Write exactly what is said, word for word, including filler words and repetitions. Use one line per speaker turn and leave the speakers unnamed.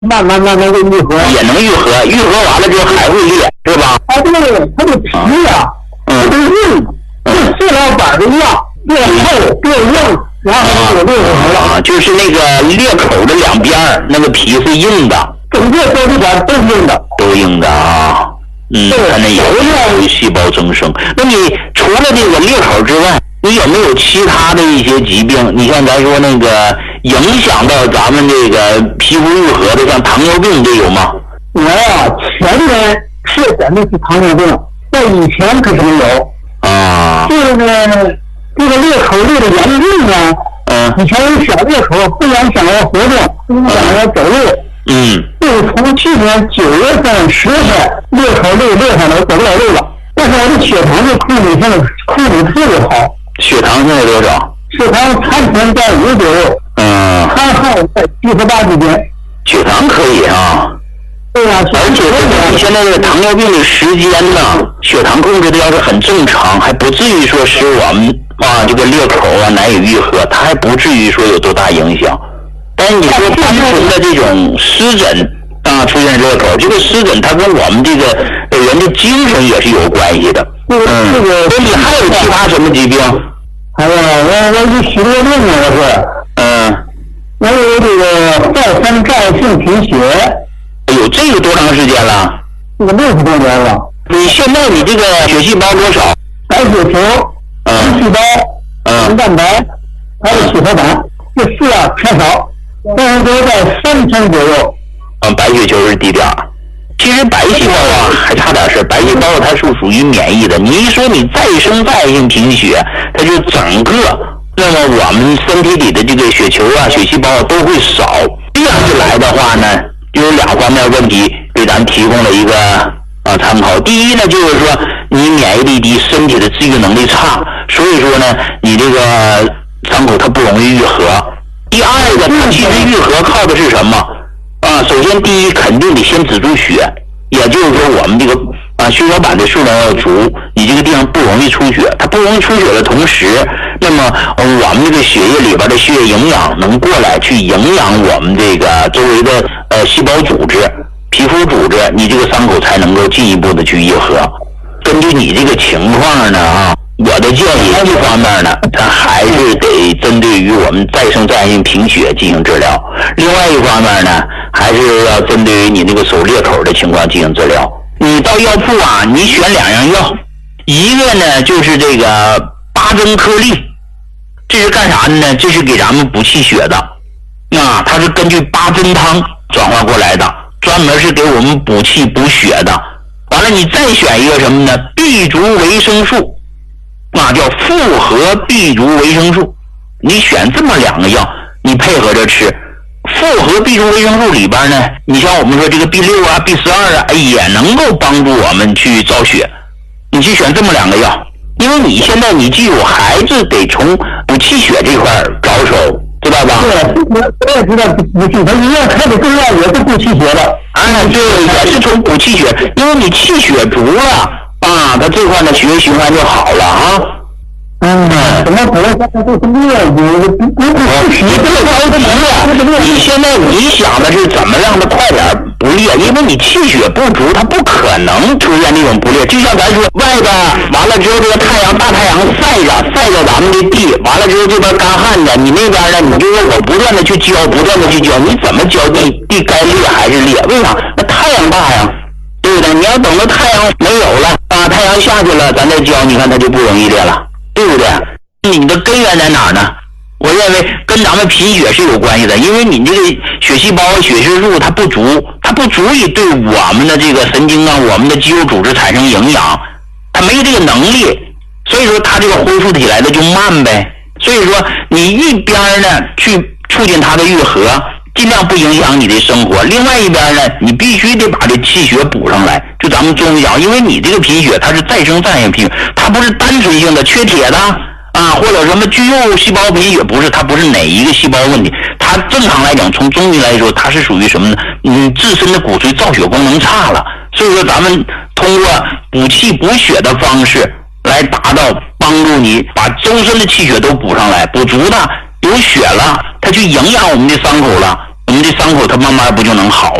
慢慢慢慢就愈合，
也能愈合，愈合完了之后还会裂，是吧？
啊，对，它的皮呀，
嗯，
它硬，跟塑料板儿一样，越厚越硬，然后就有裂口了。
啊，就是那个裂口的两边儿，那个皮是硬的，
整个手指板都是硬的，
都硬的啊。嗯，它那也是细胞增生。那你除了这个裂口之外，你有没有其他的一些疾病？你像咱说那个影响到咱们这个皮肤愈合的，像糖尿病这有吗？
我呀，前年确诊的是糖尿病，在以前可是没有。
啊，
这个这个裂口裂的严重呢，
嗯，
以前有小裂口，不影响我活动，不影响我走路。
嗯，
就是从去年九月份、十月份裂口裂裂上来，走不了路了。但是我的血糖的控制现在控制特别好。
血糖现在多少？
血糖餐前在五左右，
嗯，
餐后在七十八之间。
血糖可以啊。
对呀、啊，
而且你现在的糖尿病的时间呢，血糖控制的要是很正常，还不至于说使我们啊这个裂口啊难以愈合，它还不至于说有多大影响。但是你说单纯的这种湿疹啊出现裂口，这个湿疹它跟我们这个人的精神也是有关系的。
这个
嗯，
这个，
所以还有其他什么疾病？
哎呀，我我有许多病啊，我是，
嗯，
我有这个再生债性贫血，
有这个多长时间了？
这个六十多年了。
你现在你这个血细胞多少？
白血球、
嗯
细胞、
嗯
红蛋白，还有血小板，这四样偏少，但是都在三千左右。
嗯，白血球是低点儿。其实白细胞啊还差点事儿，白细胞它是属于免疫的。你一说你再生再性贫血，它就整个那么我们身体里的这个血球啊、血细胞啊都会少。这样一来的话呢，就有两方面问题给咱提供了一个啊参考。第一呢，就是说你免疫力低，身体的治愈能力差，所以说呢，你这个伤口它不容易愈合。第二个，它其实愈合靠的是什么？啊，首先第一肯定得先止住血，也就是说我们这个啊血小板的数量要足，你这个地方不容易出血。它不容易出血的同时，那么、呃、我们这个血液里边的血液营养能过来去营养我们这个周围的呃细胞组织、皮肤组织，你这个伤口才能够进一步的去愈合。根据你这个情况呢啊，我的建议一方面呢，它还是得针对于我们再生再性贫血进行治疗；另外一方面呢，还是要针对于你那个手裂口的情况进行治疗。你到药铺啊，你选两样药，一个呢就是这个八珍颗粒，这是干啥的呢？这是给咱们补气血的，啊，它是根据八珍汤转化过来的，专门是给我们补气补血的。完了，你再选一个什么呢？碧竹维生素，啊，叫复合碧竹维生素。你选这么两个药，你配合着吃。复合碧竹维生素里边呢，你像我们说这个 B 六 啊 B 十二 啊，也能够帮助我们去造血。你去选这么两个药，因为你现在你记住，还是得从补气血这块着手，知道吧？
对，我也知道补气，它一样开的中药也是补气血的。
啊，对，也是从补气血，因为你气血足了啊，它这块呢血液循环就好了啊。
嗯，怎么可能现在就是裂？你你不不不血，这个着急啊！
你现在你想的是怎么让它快点不裂？因为你气血不足，它不可能出现这种不裂。就像咱说，外边完了之后，这个太阳大太阳晒着晒着咱们的地，完了之后这边干旱着，你那边呢，你就说我不断的去浇，不断的去浇，你怎么浇地？地该裂还是裂？为啥？那太阳大呀，对不对？你要等到太阳没有了啊，太阳下去了，咱再浇，你看它就不容易裂了。对不对？你的根源在哪儿呢？我认为跟咱们贫血是有关系的，因为你这个血细胞、血色素它不足，它不足以对我们的这个神经啊、我们的肌肉组织产生营养，它没有这个能力，所以说它这个恢复起来的就慢呗。所以说你一边呢去促进它的愈合，尽量不影响你的生活；另外一边呢，你必须得把这气血补上来。就咱们中医讲，因为你这个贫血它是再生再性贫血，它不是单纯性的缺铁的啊，或者什么巨幼细胞贫血，不是，它不是哪一个细胞问题，它正常来讲，从中医来说，它是属于什么呢？嗯，自身的骨髓造血功能差了，所以说咱们通过补气补血的方式来达到帮助你把周身的气血都补上来，补足的有血了，它去营养我们的伤口了。 我们这伤口它慢慢不就能好